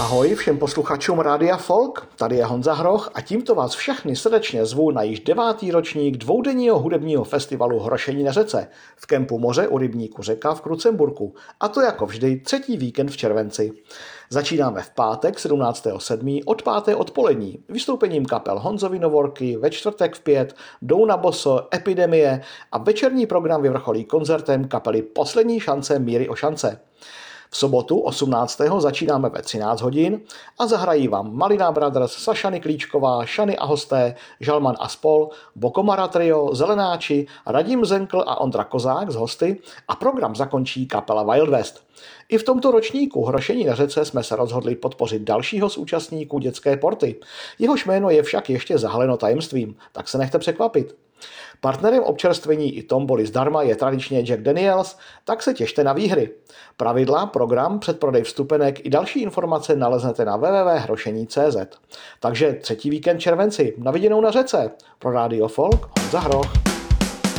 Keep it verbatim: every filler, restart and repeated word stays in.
Ahoj všem posluchačům Rádia Folk, tady je Honza Hroch a tímto vás všechny srdečně zvu na již devátý ročník dvoudenního hudebního festivalu Hrošení na řece v kempu Moře u rybníku Řeka v Krucemburku, a to jako vždy třetí víkend v červenci. Začínáme v pátek sedmnáctého sedmého od páté odpolední vystoupením kapel Honzovy Novorky, ve čtvrtek v pět Douna Boso, Epidemie a večerní program vyvrcholí koncertem kapely Poslední šance Míry Ošance. V sobotu osmnáctého začínáme ve třináct hodin a zahrají vám Malina Brothers, Sašany Klíčková, Šany a hosté, Žalman a spol, Bokomara Trio, Zelenáči, Radim Zenkl a Ondra Kozák z hosty a program zakončí kapela Wild West. I v tomto ročníku Hrošení na řece jsme se rozhodli podpořit dalšího z účastníků Dětské porty. Jehož jméno je však ještě zahaleno tajemstvím, tak se nechte překvapit. Partnerem občerstvení i tomboly zdarma je tradičně Jack Daniels, tak se těšte na výhry. Pravidla, program, předprodej vstupenek i další informace naleznete na w w w tečka hrošení tečka cé zet. Takže třetí víkend červenci, na viděnou na řece. Pro Rádio Folk, Honza Hroch.